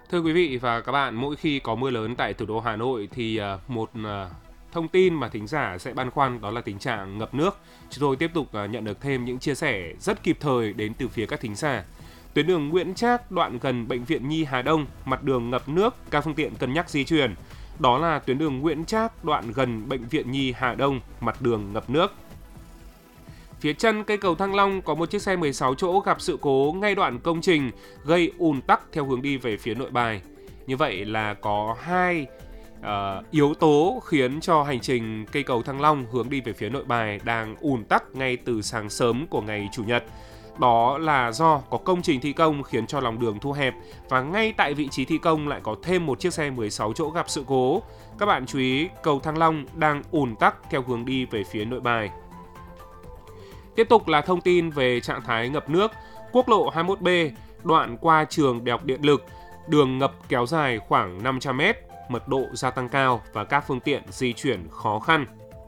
Thưa quý vị và các bạn, mỗi khi có mưa lớn tại thủ đô Hà Nội thì một thông tin mà thính giả sẽ băn khoăn đó là tình trạng ngập nước. Chúng tôi tiếp tục nhận được thêm những chia sẻ rất kịp thời đến từ phía các thính giả. Tuyến đường Nguyễn Trác đoạn gần Bệnh viện Nhi Hà Đông, mặt đường ngập nước, các phương tiện cân nhắc di chuyển. Đó là tuyến đường Nguyễn Trác đoạn gần Bệnh viện Nhi Hà Đông, mặt đường ngập nước. Phía chân cây cầu Thăng Long có một chiếc xe 16 chỗ gặp sự cố ngay đoạn công trình gây ùn tắc theo hướng đi về phía Nội Bài. Như vậy là có hai yếu tố khiến cho hành trình cây cầu Thăng Long hướng đi về phía Nội Bài đang ùn tắc ngay từ sáng sớm của ngày Chủ nhật. Đó là do có công trình thi công khiến cho lòng đường thu hẹp và ngay tại vị trí thi công lại có thêm một chiếc xe 16 chỗ gặp sự cố. Các bạn chú ý, cầu Thăng Long đang ùn tắc theo hướng đi về phía Nội Bài. Tiếp tục là thông tin về trạng thái ngập nước. Quốc lộ 21B, đoạn qua trường Đại học Điện lực, đường ngập kéo dài khoảng 500 m, mật độ gia tăng cao và các phương tiện di chuyển khó khăn.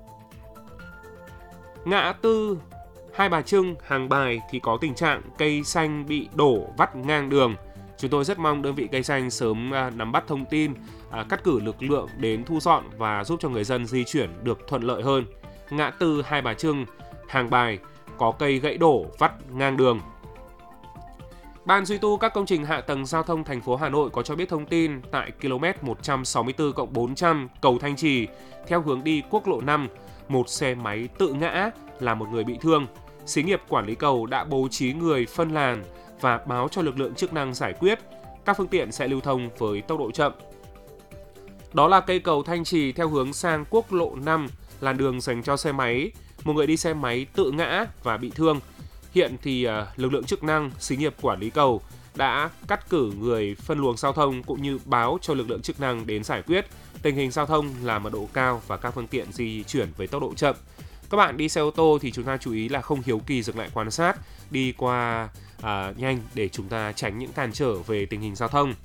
Ngã tư Hai Bà Trưng, Hàng Bài thì có tình trạng cây xanh bị đổ vắt ngang đường. Chúng tôi rất mong đơn vị cây xanh sớm nắm bắt thông tin, cắt cử lực lượng đến thu dọn và giúp cho người dân di chuyển được thuận lợi hơn. Ngã tư Hai Bà Trưng, Hàng Bài có cây gãy đổ vắt ngang đường. Ban duy tu các công trình hạ tầng giao thông thành phố Hà Nội có cho biết thông tin tại km 164+400 cầu Thanh Trì theo hướng đi quốc lộ 5, một xe máy tự ngã làm một người bị thương. Xí nghiệp quản lý cầu đã bố trí người phân làn và báo cho lực lượng chức năng giải quyết. Các phương tiện sẽ lưu thông với tốc độ chậm. Đó là cây cầu Thanh Trì theo hướng sang quốc lộ 5, làn đường dành cho xe máy. Một người đi xe máy tự ngã và bị thương. Hiện thì lực lượng chức năng, xí nghiệp quản lý cầu đã cắt cử người phân luồng giao thông cũng như báo cho lực lượng chức năng đến giải quyết. Tình hình giao thông là mật độ cao và các phương tiện di chuyển với tốc độ chậm. Các bạn đi xe ô tô thì chúng ta chú ý là không hiếu kỳ dừng lại quan sát, đi qua nhanh để chúng ta tránh những cản trở về tình hình giao thông.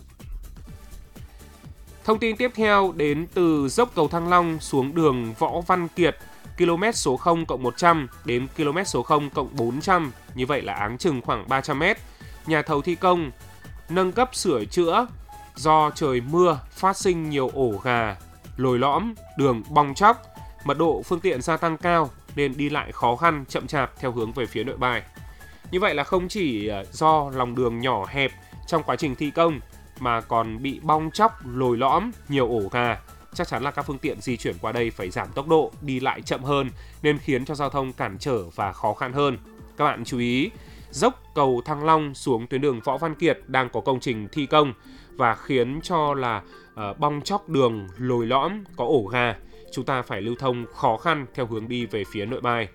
Thông tin tiếp theo đến từ dốc cầu Thăng Long xuống đường Võ Văn Kiệt, km số 0+100 đến km số 0+400, như vậy là áng chừng khoảng 300 m. Nhà thầu thi công nâng cấp sửa chữa do trời mưa phát sinh nhiều ổ gà, lồi lõm, đường bong tróc, mật độ phương tiện gia tăng cao nên đi lại khó khăn, chậm chạp theo hướng về phía Nội Bài. Như vậy là không chỉ do lòng đường nhỏ hẹp trong quá trình thi công mà còn bị bong tróc, lồi lõm, nhiều ổ gà. Chắc chắn là các phương tiện di chuyển qua đây phải giảm tốc độ, đi lại chậm hơn nên khiến cho giao thông cản trở và khó khăn hơn. Các bạn chú ý, dốc cầu Thăng Long xuống tuyến đường Võ Văn Kiệt đang có công trình thi công và khiến cho là bong tróc đường, lồi lõm, có ổ gà. Chúng ta phải lưu thông khó khăn theo hướng đi về phía Nội Bài.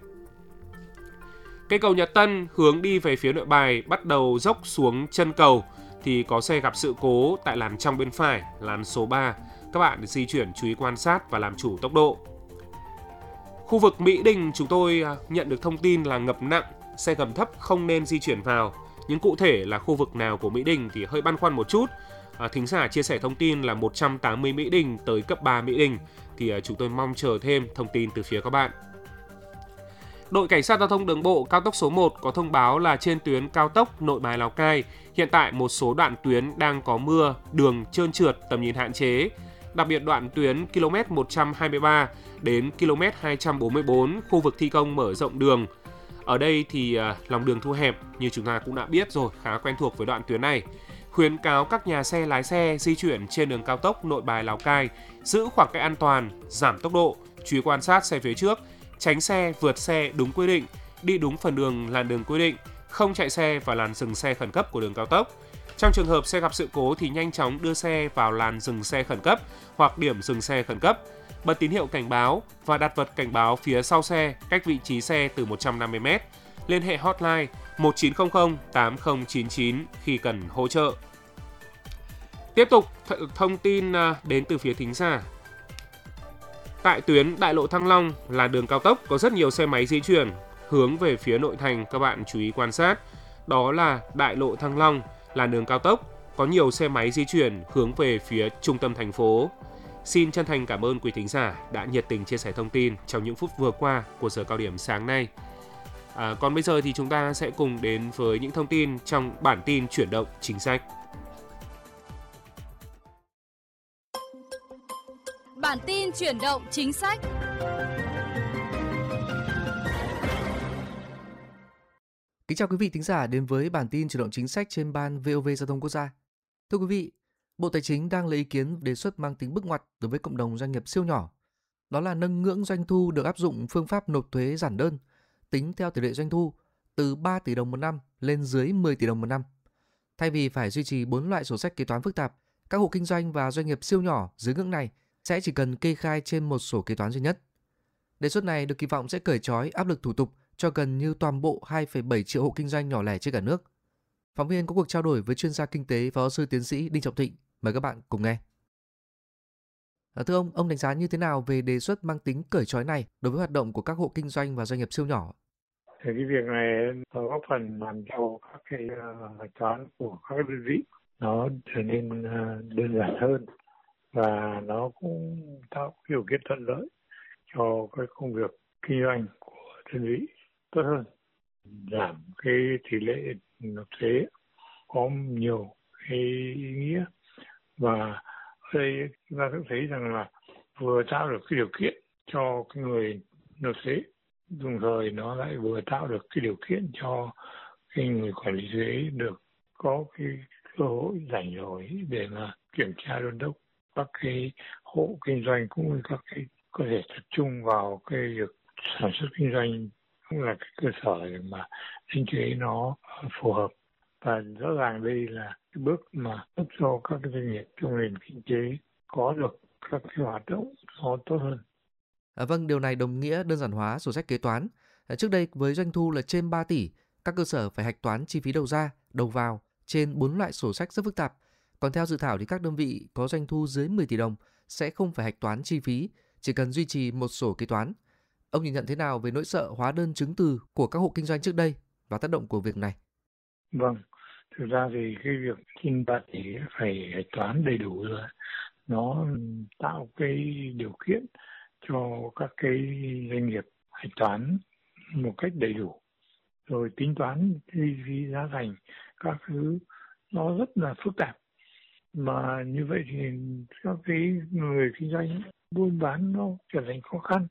Cây cầu Nhật Tân hướng đi về phía Nội Bài bắt đầu dốc xuống chân cầu thì có xe gặp sự cố tại làn trong bên phải, làn số 3. Các bạn di chuyển chú ý quan sát và làm chủ tốc độ. Khu vực Mỹ Đình chúng tôi nhận được thông tin là ngập nặng, xe gầm thấp không nên di chuyển vào. Nhưng cụ thể là khu vực nào của Mỹ Đình thì hơi băn khoăn một chút. Thính giả chia sẻ thông tin là 180 Mỹ Đình tới cấp 3 Mỹ Đình thì chúng tôi mong chờ thêm thông tin từ phía các bạn. Đội Cảnh sát Giao thông Đường bộ cao tốc số 1 có thông báo là trên tuyến cao tốc Nội Bài Lào Cai, hiện tại một số đoạn tuyến đang có mưa, đường trơn trượt, tầm nhìn hạn chế. Đặc biệt đoạn tuyến km 123 đến km 244, khu vực thi công mở rộng đường. Ở đây thì lòng đường thu hẹp như chúng ta cũng đã biết rồi, khá quen thuộc với đoạn tuyến này. Khuyến cáo các nhà xe lái xe di chuyển trên đường cao tốc Nội Bài Lào Cai giữ khoảng cách an toàn, giảm tốc độ, chú ý quan sát xe phía trước, tránh xe vượt xe đúng quy định, đi đúng phần đường làn đường quy định, không chạy xe vào làn dừng xe khẩn cấp của đường cao tốc. Trong trường hợp xe gặp sự cố thì nhanh chóng đưa xe vào làn dừng xe khẩn cấp hoặc điểm dừng xe khẩn cấp, bật tín hiệu cảnh báo và đặt vật cảnh báo phía sau xe cách vị trí xe từ 150 m. Liên hệ hotline 1900 8099 khi cần hỗ trợ. Tiếp tục thông tin đến từ phía thính giả. Tại tuyến đại lộ Thăng Long là đường cao tốc có rất nhiều xe máy di chuyển hướng về phía nội thành, các bạn chú ý quan sát. Đó là đại lộ Thăng Long là đường cao tốc có nhiều xe máy di chuyển hướng về phía trung tâm thành phố. Xin chân thành cảm ơn quý thính giả đã nhiệt tình chia sẻ thông tin trong những phút vừa qua của giờ cao điểm sáng nay. Còn bây giờ thì chúng ta sẽ cùng đến với những thông tin trong bản tin chuyển động chính sách. chuyển động chính sách. Kính chào quý vị thính giả đến với bản tin chuyển động chính sách trên ban VOV Giao thông Quốc gia. Thưa quý vị, Bộ Tài chính đang lấy ý kiến đề xuất mang tính bước ngoặt đối với cộng đồng doanh nghiệp siêu nhỏ. Đó là nâng ngưỡng doanh thu được áp dụng phương pháp nộp thuế giản đơn, tính theo tỷ lệ doanh thu từ 3 tỷ đồng một năm lên dưới 10 tỷ đồng một năm. Thay vì phải duy trì 4 loại sổ sách kế toán phức tạp, các hộ kinh doanh và doanh nghiệp siêu nhỏ dưới ngưỡng này sẽ chỉ cần kê khai trên một sổ kế toán duy nhất. Đề xuất này được kỳ vọng sẽ cởi trói áp lực thủ tục cho gần như toàn bộ 2,7 triệu hộ kinh doanh nhỏ lẻ trên cả nước. Phóng viên có cuộc trao đổi với chuyên gia kinh tế Phó giáo sư tiến sĩ Đinh Trọng Thịnh. Mời các bạn cùng nghe. Thưa ông đánh giá như thế nào về đề xuất mang tính cởi trói này đối với hoạt động của các hộ kinh doanh và doanh nghiệp siêu nhỏ? Thì cái việc này nó góp phần làm cho các cái hạch toán của các đơn vị nó trở nên đơn giản hơn và nó cũng tạo điều kiện thuận lợi cho cái công việc kinh doanh của đơn vị tốt hơn, giảm cái tỷ lệ nộp thuế có nhiều cái ý nghĩa. Và ở đây chúng ta cũng thấy rằng là vừa tạo được cái điều kiện cho cái người nộp thuế, đồng thời nó lại vừa tạo được cái điều kiện cho cái người quản lý thuế được có cái cơ hội rảnh rỗi để mà kiểm tra đôn đốc các cái hộ kinh doanh cũng như các cái có thể tập trung vào cái việc sản xuất kinh doanh, cũng là cái cơ sở để mà đánh thuế nó phù hợp. Và rõ ràng đây là cái bước mà giúp cho các cái doanh nghiệp trong nền kinh tế có được các cái hoạt động nó tốt hơn. Vâng, điều này đồng nghĩa đơn giản hóa sổ sách kế toán. Trước đây với doanh thu là trên 3 tỷ, các cơ sở phải hạch toán chi phí đầu ra, đầu vào trên 4 loại sổ sách rất phức tạp. Còn theo dự thảo thì các đơn vị có doanh thu dưới 10 tỷ đồng sẽ không phải hạch toán chi phí, chỉ cần duy trì một sổ kế toán. Ông nhìn nhận thế nào về nỗi sợ hóa đơn chứng từ của các hộ kinh doanh trước đây và tác động của việc này? Vâng, thực ra thì cái việc trên 3 tỷ phải hạch toán đầy đủ rồi, nó tạo cái điều kiện cho các cái doanh nghiệp hạch toán một cách đầy đủ, rồi tính toán chi phí giá thành các thứ nó rất là phức tạp. Mà như vậy thì các cái người kinh doanh buôn bán nó trở thành khó khăn.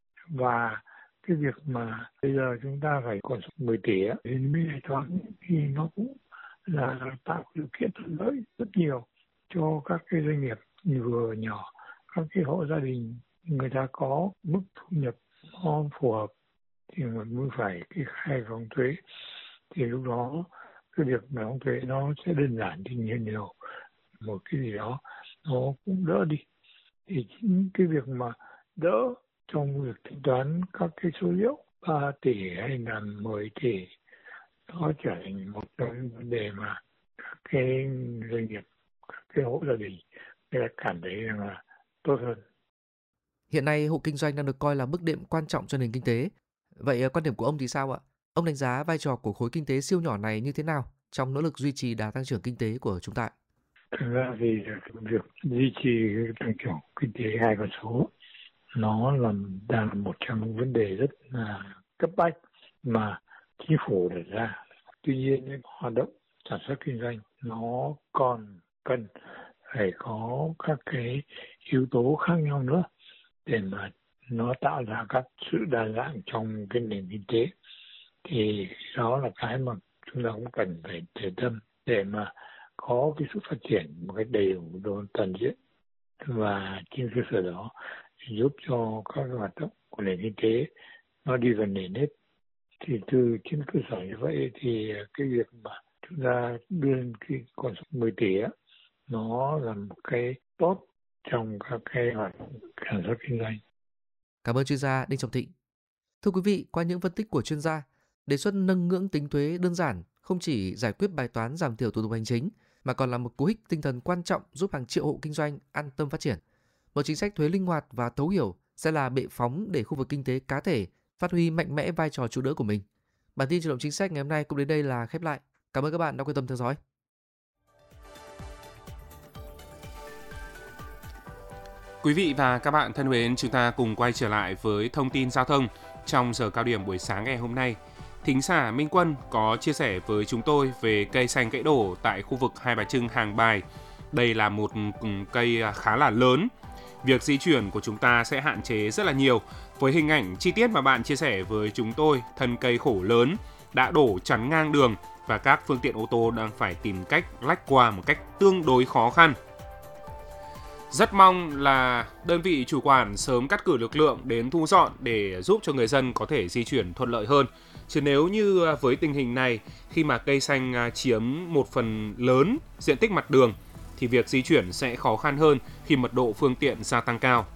Và cái việc mà bây giờ chúng ta phải còn 10 tỷ đến mới hạch toán thì nó cũng là tạo điều kiện thuận lợi rất nhiều cho các cái doanh nghiệp vừa nhỏ, các cái hộ gia đình người ta có mức thu nhập nó phù hợp thì mình mới phải kê khai đóng thuế. Thì lúc đó cái việc mà đóng thuế nó sẽ đơn giản đi nhiều, một cái gì đó nó cũng đỡ đi. Thì chính cái việc mà đỡ trong việc tính toán các cái số liệu 3 tỷ hay là 10 tỷ nó trở thành một trong vấn đề mà các cái doanh nghiệp, các cái hộ gia đình người ta cảm thấy rằng là tốt hơn. Hiện nay hộ kinh doanh đang được coi là bước đệm quan trọng cho nền kinh tế. Vậy quan điểm của ông thì sao ạ? Ông đánh giá vai trò của khối kinh tế siêu nhỏ này như thế nào trong nỗ lực duy trì đà tăng trưởng kinh tế của chúng ta? Thực ra thì việc duy trì tăng trưởng kinh tế hai con số nó đang là một trong những vấn đề rất là cấp bách mà chính phủ đặt ra. Tuy nhiên những hoạt động sản xuất kinh doanh nó còn cần phải có các cái yếu tố khác nhau nữa để mà nó tạo ra các sự đa dạng trong cái nền kinh tế. Thì đó là cái mà chúng ta cũng cần phải để tâm để mà có cái sự phát triển một cách đầy đủ toàn diện, và trên cơ sở đó giúp cho các hoạt động của nền kinh tế nó đi vào nền nếp. Thì từ trên cơ sở như vậy thì cái việc mà chúng ta đưa lên cái con số 10 tỷ nó là một cái tốt trong các cái hoạt động sản xuất kinh doanh. Cảm ơn chuyên gia Đinh Trọng Thịnh. Thưa quý vị, qua những phân tích của chuyên gia, đề xuất nâng ngưỡng tính thuế đơn giản không chỉ giải quyết bài toán giảm thiểu thủ tục hành chính mà còn là một cú hích tinh thần quan trọng giúp hàng triệu hộ kinh doanh an tâm phát triển. Một chính sách thuế linh hoạt và thấu hiểu sẽ là bệ phóng để khu vực kinh tế cá thể phát huy mạnh mẽ vai trò trụ đỡ của mình. Bản tin chuyển động chính sách ngày hôm nay cũng đến đây là khép lại. Cảm ơn các bạn đã quan tâm theo dõi. Quý vị và các bạn thân mến, chúng ta cùng quay trở lại với thông tin giao thông trong giờ cao điểm buổi sáng ngày hôm nay. Thính giả Minh Quân có chia sẻ với chúng tôi về cây xanh gãy đổ tại khu vực Hai Bà Trưng, Hàng Bài. Đây là một cây khá là lớn. việc di chuyển của chúng ta sẽ hạn chế rất là nhiều. Với hình ảnh chi tiết mà bạn chia sẻ với chúng tôi, thân cây khổ lớn đã đổ chắn ngang đường và các phương tiện ô tô đang phải tìm cách lách qua một cách tương đối khó khăn. Rất mong là đơn vị chủ quản sớm cắt cử lực lượng đến thu dọn để giúp cho người dân có thể di chuyển thuận lợi hơn. Chứ nếu như với tình hình này, khi mà cây xanh chiếm một phần lớn diện tích mặt đường, thì việc di chuyển sẽ khó khăn hơn khi mật độ phương tiện gia tăng cao.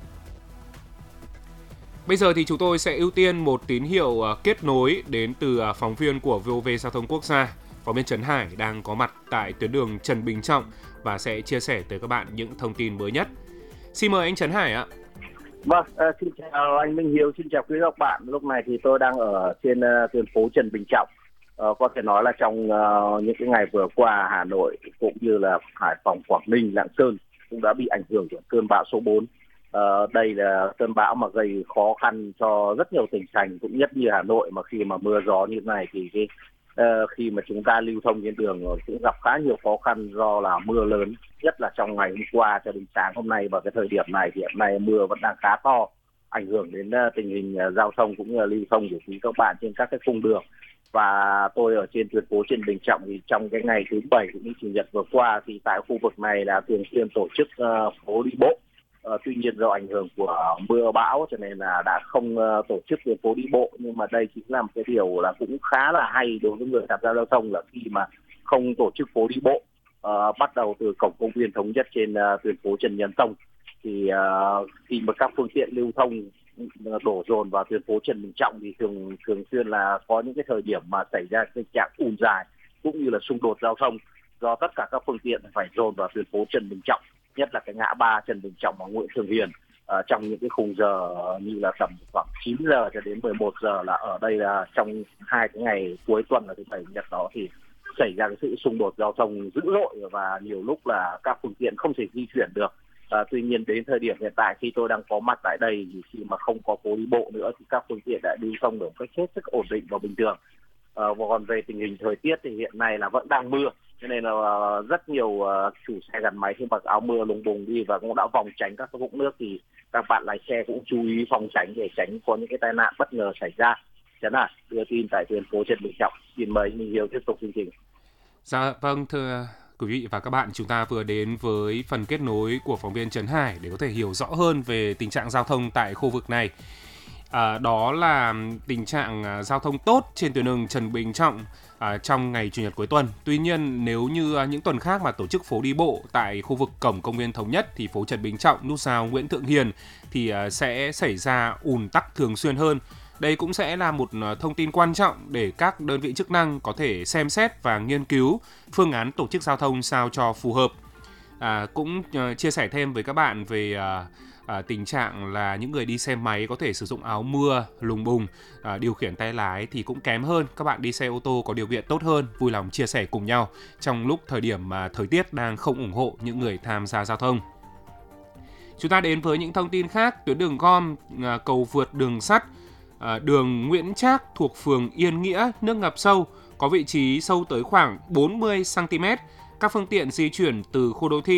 Bây giờ thì chúng tôi sẽ ưu tiên một tín hiệu kết nối đến từ phóng viên của VOV Giao thông Quốc gia. Phóng viên Trấn Hải đang có mặt tại tuyến đường Trần Bình Trọng và sẽ chia sẻ tới các bạn những thông tin mới nhất. Xin mời anh Trấn Hải ạ. Vâng, xin chào anh Minh Hiếu, xin chào quý các bạn. Lúc này thì tôi đang ở trên tuyến phố Trần Bình Trọng. Có thể nói là trong những cái ngày vừa qua, Hà Nội cũng như là Hải Phòng, Quảng Ninh, Lạng Sơn cũng đã bị ảnh hưởng của cơn bão số 4. Đây là cơn bão mà gây khó khăn cho rất nhiều tỉnh thành, cũng nhất như Hà Nội, mà khi mà mưa gió như thế này thì khi mà chúng ta lưu thông trên đường cũng gặp khá nhiều khó khăn do là mưa lớn, nhất là trong ngày hôm qua cho đến sáng hôm nay. Vào cái thời điểm này thì hiện nay mưa vẫn đang khá to, ảnh hưởng đến tình hình giao thông cũng như là lưu thông của quý các bạn trên các cái cung đường. Và tôi ở trên tuyến phố Trần Bình Trọng thì trong cái ngày thứ Bảy cũng như Chủ nhật vừa qua thì tại khu vực này là thường xuyên tổ chức phố đi bộ. Tuy nhiên do ảnh hưởng của mưa bão cho nên là đã không tổ chức tuyến phố đi bộ, nhưng mà đây chính là một cái điều là cũng khá là hay đối với người tham gia giao thông, là khi mà không tổ chức phố đi bộ bắt đầu từ cổng công viên Thống Nhất trên tuyến phố Trần Nhân Tông, thì khi mà các phương tiện lưu thông đổ dồn vào tuyến phố Trần Bình Trọng thì thường xuyên là có những cái thời điểm mà xảy ra tình trạng ùn dài cũng như là xung đột giao thông, do tất cả các phương tiện phải dồn vào tuyến phố Trần Bình Trọng, nhất là cái ngã ba Trần Bình Trọng và Nguyễn Thường Hiền trong những cái khung giờ như là tầm khoảng 9 giờ cho đến 11 giờ, là ở đây là trong hai cái ngày cuối tuần là thứ Bảy Chủ nhật đó thì xảy ra cái sự xung đột giao thông dữ dội và nhiều lúc là các phương tiện không thể di chuyển được. Tuy nhiên đến thời điểm hiện tại khi tôi đang có mặt tại đây thì khi mà không có phố đi bộ nữa thì các phương tiện đã lưu thông được một cách hết sức ổn định và bình thường. Còn về tình hình thời tiết thì hiện nay là vẫn đang mưa, cho nên là rất nhiều chủ xe gắn máy khi mặc áo mưa lùng bùng đi và cũng đã vòng tránh các vũng nước, thì các bạn lái xe cũng chú ý phòng tránh để tránh có những cái tai nạn bất ngờ xảy ra. Trấn Hải đưa tin tại tuyến phố Trần Bình Trọng. Xin mời Minh Hiếu tiếp tục chương trình. Dạ vâng, thưa quý vị và các bạn, chúng ta vừa đến với phần kết nối của phóng viên Trấn Hải để có thể hiểu rõ hơn về tình trạng giao thông tại khu vực này. Đó là tình trạng giao thông tốt trên tuyến đường Trần Bình Trọng trong ngày Chủ nhật cuối tuần. Tuy nhiên, nếu như những tuần khác mà tổ chức phố đi bộ tại khu vực cổng công viên Thống Nhất thì phố Trần Bình Trọng, nút giao Nguyễn Thượng Hiền thì sẽ xảy ra ùn tắc thường xuyên hơn. Đây cũng sẽ là một thông tin quan trọng để các đơn vị chức năng có thể xem xét và nghiên cứu phương án tổ chức giao thông sao cho phù hợp. Cũng chia sẻ thêm với các bạn về tình trạng là những người đi xe máy có thể sử dụng áo mưa lùng bùng, điều khiển tay lái thì cũng kém hơn các bạn đi xe ô tô có điều kiện tốt hơn. Vui lòng chia sẻ cùng nhau trong lúc thời điểm mà thời tiết đang không ủng hộ những người tham gia giao thông. Chúng ta đến với những thông tin khác. Tuyến đường gom, cầu vượt đường sắt, đường Nguyễn Trác thuộc phường Yên Nghĩa nước ngập sâu, có vị trí sâu tới khoảng 40 cm. Các phương tiện di chuyển từ khu đô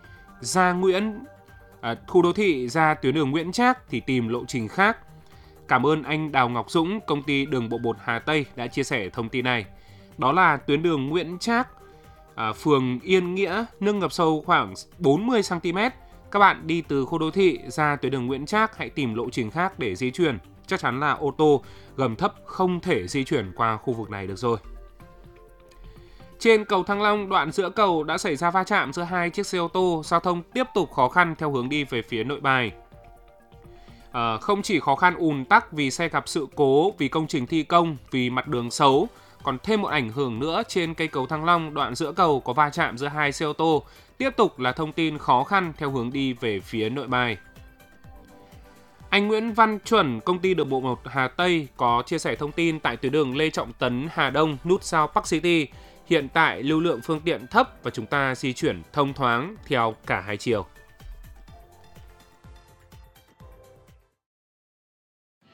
thị ra tuyến đường Nguyễn Trác thì tìm lộ trình khác. Cảm ơn anh Đào Ngọc Dũng, công ty đường bộ 1 Hà Tây đã chia sẻ thông tin này. Đó là tuyến đường Nguyễn Trác, phường Yên Nghĩa nước ngập sâu khoảng 40 cm. Các bạn đi từ khu đô thị ra tuyến đường Nguyễn Trác hãy tìm lộ trình khác để di chuyển. Chắc chắn là ô tô gầm thấp không thể di chuyển qua khu vực này được rồi. Trên cầu Thăng Long, đoạn giữa cầu đã xảy ra va chạm giữa hai chiếc xe ô tô, giao thông tiếp tục khó khăn theo hướng đi về phía Nội Bài. Không chỉ khó khăn ùn tắc vì xe gặp sự cố, vì công trình thi công, vì mặt đường xấu, còn thêm một ảnh hưởng nữa trên cây cầu Thăng Long, đoạn giữa cầu có va chạm giữa hai xe ô tô, tiếp tục là thông tin khó khăn theo hướng đi về phía Nội Bài. Anh Nguyễn Văn Chuẩn, công ty đường bộ 1 Hà Tây có chia sẻ thông tin tại tuyến đường Lê Trọng Tấn, Hà Đông, nút giao Park City. Hiện tại lưu lượng phương tiện thấp và chúng ta di chuyển thông thoáng theo cả hai chiều. Bộ Công Thương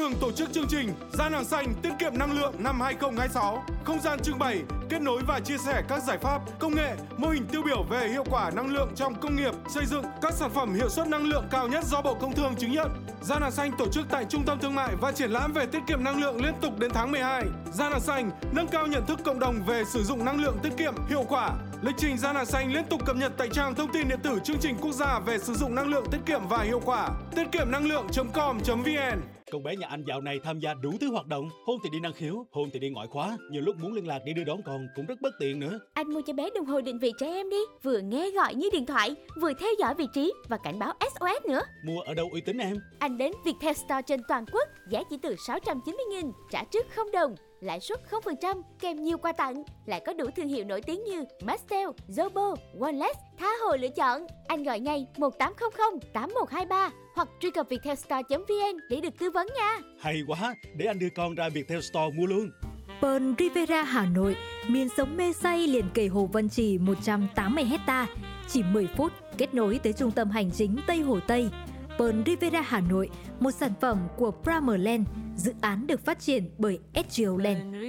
Đường tổ chức chương trình Gian hàng xanh tiết kiệm năng lượng năm 2026. Không gian trưng bày, kết nối và chia sẻ các giải pháp, công nghệ, mô hình tiêu biểu về hiệu quả năng lượng trong công nghiệp, xây dựng, các sản phẩm hiệu suất năng lượng cao nhất do Bộ Công Thương chứng nhận. Gian hàng xanh tổ chức tại Trung tâm Thương mại và Triển lãm về tiết kiệm năng lượng liên tục đến tháng 12. Gian hàng xanh nâng cao nhận thức cộng đồng về sử dụng năng lượng tiết kiệm, hiệu quả. Lịch trình Gian hàng xanh liên tục cập nhật tại trang thông tin điện tử chương trình quốc gia về sử dụng năng lượng tiết kiệm và hiệu quả. Tiết kiệm năng lượng.com.vn. Con bé nhà anh dạo này tham gia đủ thứ hoạt động, hôn thì đi năng khiếu, hôn thì đi ngoại khóa, nhiều lúc muốn liên lạc đi đưa đón con cũng rất bất tiện nữa. Anh mua cho bé đồng hồ định vị trẻ em đi, vừa nghe gọi như điện thoại, vừa theo dõi vị trí và cảnh báo SOS nữa. Mua ở đâu uy tín em? Anh đến Viettel Store trên toàn quốc, giá chỉ từ 690.000, trả trước 0 đồng, lãi suất 0%, kèm nhiều quà tặng, lại có đủ thương hiệu nổi tiếng như Mastel, Zobo, Oneless, tha hồ lựa chọn. Anh gọi ngay 1800 8123 hoặc truy cập viettelstore.vn để được tư vấn nha. Hay quá, để anh đưa con ra Viettel Store mua luôn. Pearl Riviera Hà Nội, miền sống mê say liền kề Hồ Văn Trì 180 hecta, chỉ 10 phút kết nối tới trung tâm hành chính Tây Hồ Tây. Pearl Riviera Hà Nội, một sản phẩm của Primerland, dự án được phát triển bởi SGO Land.